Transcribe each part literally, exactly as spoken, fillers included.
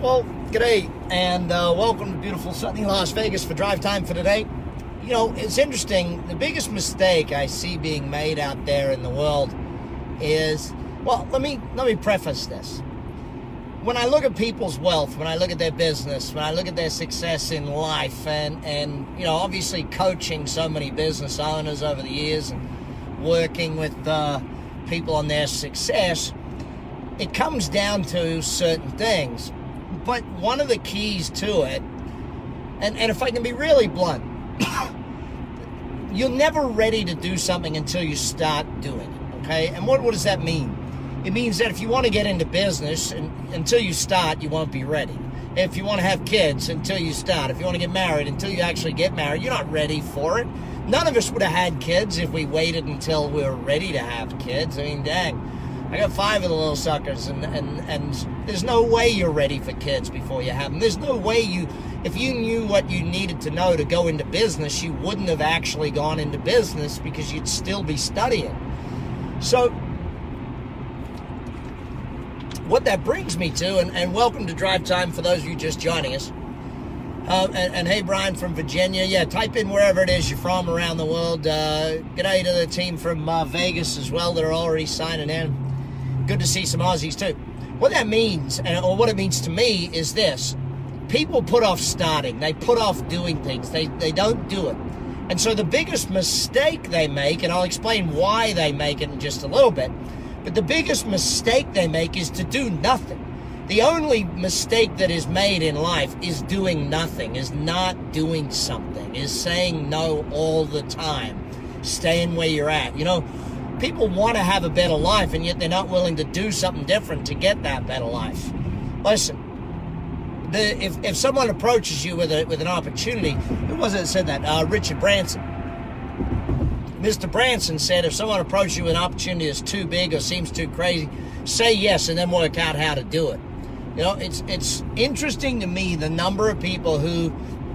Well, g'day, and uh, welcome to beautiful sunny Las Vegas for Drive Time for today. You know, it's interesting. The biggest mistake I see being made out there in the world is, well, let me let me preface this. When I look at people's wealth, when I look at their business, when I look at their success in life, and, and you know, obviously coaching so many business owners over the years and working with uh, people on their success, it comes down to certain things. But one of the keys to it, and, and if I can be really blunt, you're never ready to do something until you start doing it, okay? And what, what does that mean? It means that if you want to get into business, and until you start, you won't be ready. If you want to have kids, until you start. If you want to get married, until you actually get married, you're not ready for it. None of us would have had kids if we waited until we were ready to have kids. I mean, dang. I got five of the little suckers, and, and, and there's no way you're ready for kids before you have them. There's no way you, if you knew what you needed to know to go into business, you wouldn't have actually gone into business because you'd still be studying. So what that brings me to, and, and welcome to Drive Time for those of you just joining us. Uh, and, and hey, Brian from Virginia. Yeah, type in wherever it is you're from around the world. Uh, g'day to the team from uh, Vegas as well that are already signing in. Good to see some Aussies too. What that means, and or what it means to me, is this. People put off starting. They put off doing things. They, they don't do it. And so the biggest mistake they make, and I'll explain why they make it in just a little bit, but the biggest mistake they make is to do nothing. The only mistake that is made in life is doing nothing, is not doing something, is saying no all the time, staying where you're at. You know, people want to have a better life, and yet they're not willing to do something different to get that better life. Listen, the, if, if someone approaches you with a, with an opportunity, who was it that said that? Uh, Richard Branson. Mister Branson said, if someone approaches you with an opportunity that's too big or seems too crazy, say yes and then work out how to do it. You know, it's it's interesting to me the number of people who,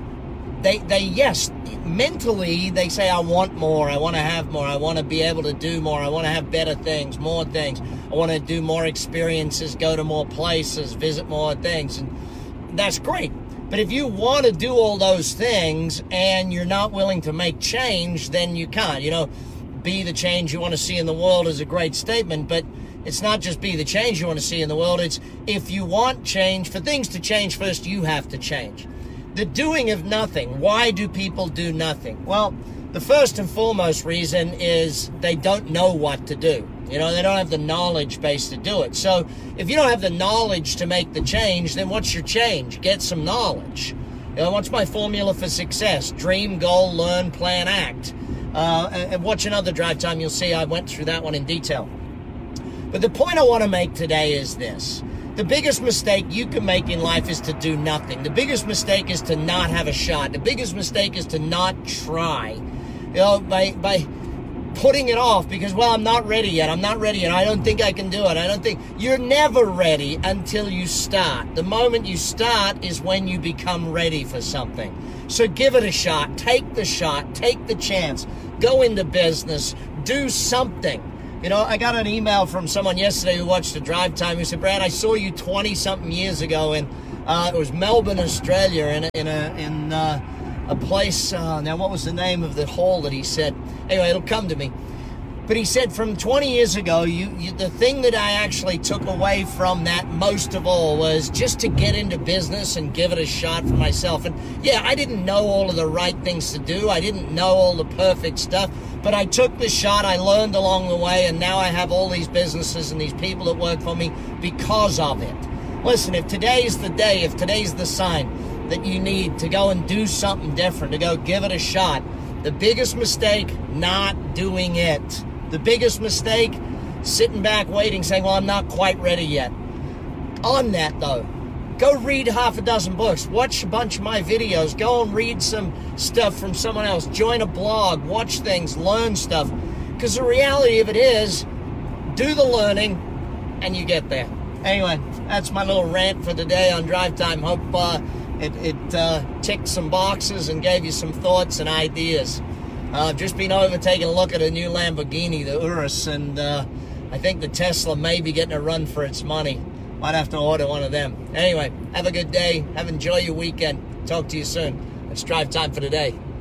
they, they yes, mentally they say, I want more, I want to have more, I want to be able to do more, I want to have better things, more things, I want to do more experiences, go to more places, visit more things, and that's great. But if you want to do all those things and you're not willing to make change, then you can't. You know, be the change you want to see in the world is a great statement, but it's not just be the change you want to see in the world. It's if you want change, for things to change first, you have to change. The doing of nothing. Why do people do nothing? Well, the first and foremost reason is they don't know what to do. You know, they don't have the knowledge base to do it. So if you don't have the knowledge to make the change, then what's your change? Get some knowledge. You know, what's my formula for success? Dream, goal, learn, plan, act. Uh, and watch another Drive Time. You'll see I went through that one in detail. But the point I want to make today is this. The biggest mistake you can make in life is to do nothing. The biggest mistake is to not have a shot. The biggest mistake is to not try. You know, by by putting it off because, well, I'm not ready yet. I'm not ready yet. I don't think I can do it. I don't think... You're never ready until you start. The moment you start is when you become ready for something. So give it a shot. Take the shot. Take the chance. Go into business. Do something. You know, I got an email from someone yesterday who watched the Drive Time who said, Brad, I saw you twenty-something years ago in, uh, it was Melbourne, Australia, in a, in a, in, uh, a place, uh, now what was the name of the hall that he said? Anyway, it'll come to me. But he said from twenty years ago, you, you the thing that I actually took away from that most of all was just to get into business and give it a shot for myself. And yeah, I didn't know all of the right things to do. I didn't know all the perfect stuff. But I took the shot, I learned along the way, and now I have all these businesses and these people that work for me because of it. Listen, if today's the day, if today's the sign that you need to go and do something different, to go give it a shot, the biggest mistake, not doing it. The biggest mistake, sitting back waiting, saying, well, I'm not quite ready yet. On that, though, go read half a dozen books. Watch a bunch of my videos. Go and read some stuff from someone else. Join a blog. Watch things. Learn stuff. Because the reality of it is, do the learning, and you get there. Anyway, that's my little rant for today on Drive Time. Hope uh, it, it uh, ticked some boxes and gave you some thoughts and ideas. Uh, I've just been over taking a look at a new Lamborghini, the Urus, and uh, I think the Tesla may be getting a run for its money. Might have to order one of them. Anyway, have a good day. Have enjoy your weekend. Talk to you soon. It's drive time for today.